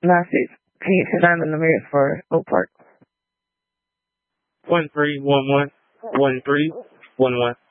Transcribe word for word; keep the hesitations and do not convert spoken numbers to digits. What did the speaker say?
nine six. Can you confirm the number for Oak Park? One three one one one three one one.